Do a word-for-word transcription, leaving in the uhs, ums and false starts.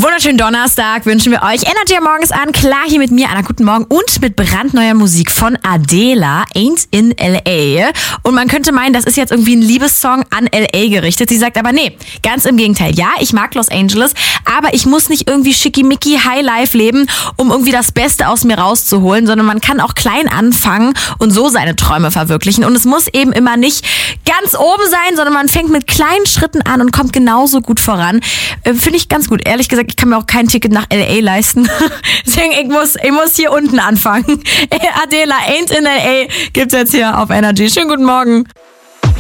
Wunderschönen Donnerstag wünschen wir euch. Energy morgens an, klar hier mit mir, Anna, guten Morgen und mit brandneuer Musik von Adela, Ain't in L A. Und man könnte meinen, das ist jetzt irgendwie ein Liebessong an L A gerichtet. Sie sagt aber nee, ganz im Gegenteil. Ja, ich mag Los Angeles, aber ich muss nicht irgendwie schickimicki Highlife leben, um irgendwie das Beste aus mir rauszuholen, sondern man kann auch klein anfangen und so seine Träume verwirklichen. Und es muss eben immer nicht ganz oben sein, sondern man fängt mit kleinen Schritten an und kommt genauso gut voran. Äh, Finde ich ganz gut. Ehrlich gesagt, ich kann mir auch kein Ticket nach L A leisten. Deswegen, ich muss, ich muss hier unten anfangen. Adela, Ain't in L A gibt's jetzt hier auf Energy. Schönen guten Morgen.